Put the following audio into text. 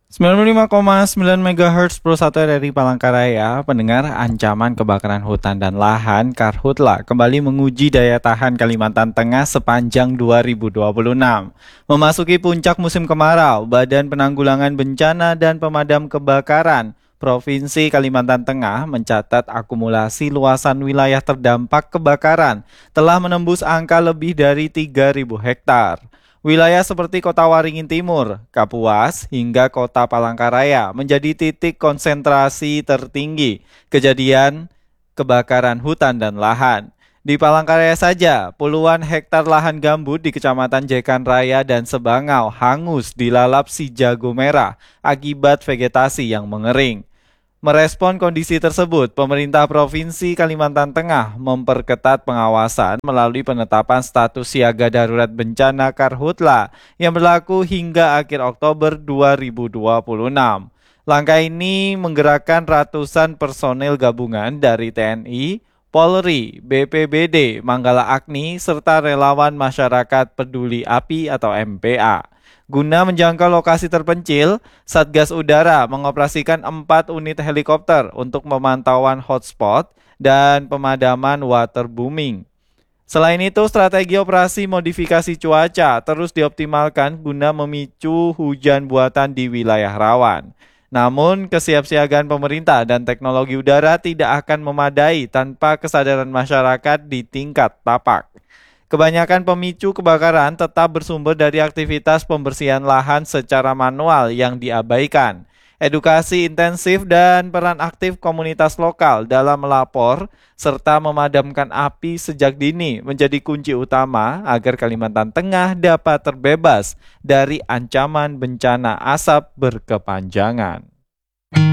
95,9 MHz Pro 1 RRI Palangkaraya, pendengar. Ancaman kebakaran hutan dan lahan Karhutla kembali menguji daya tahan Kalimantan Tengah sepanjang 2026. Memasuki puncak musim kemarau, Badan Penanggulangan Bencana dan Pemadam Kebakaran Provinsi Kalimantan Tengah mencatat akumulasi luasan wilayah terdampak kebakaran telah menembus angka lebih dari 3.000 hektar. Wilayah seperti Kota Waringin Timur, Kapuas, hingga Kota Palangkaraya menjadi titik konsentrasi tertinggi kejadian kebakaran hutan dan lahan. Di Palangkaraya saja, puluhan hektar lahan gambut di Kecamatan Jekan Raya dan Sebangau hangus dilalap si jago merah akibat vegetasi yang mengering. Merespon kondisi tersebut, pemerintah Provinsi Kalimantan Tengah memperketat pengawasan melalui penetapan status siaga darurat bencana Karhutla yang berlaku hingga akhir Oktober 2026. Langkah ini menggerakkan ratusan personel gabungan dari TNI, Polri, BPBD, Manggala Agni, serta relawan masyarakat peduli api atau MPA. Guna menjangkau lokasi terpencil, Satgas Udara mengoperasikan 4 unit helikopter untuk pemantauan hotspot dan pemadaman waterbooming. Selain itu, strategi operasi modifikasi cuaca terus dioptimalkan guna memicu hujan buatan di wilayah rawan. Namun, kesiapsiagaan pemerintah dan teknologi udara tidak akan memadai tanpa kesadaran masyarakat di tingkat tapak. Kebanyakan pemicu kebakaran tetap bersumber dari aktivitas pembersihan lahan secara manual yang diabaikan. Edukasi intensif dan peran aktif komunitas lokal dalam melapor serta memadamkan api sejak dini menjadi kunci utama agar Kalimantan Tengah dapat terbebas dari ancaman bencana asap berkepanjangan.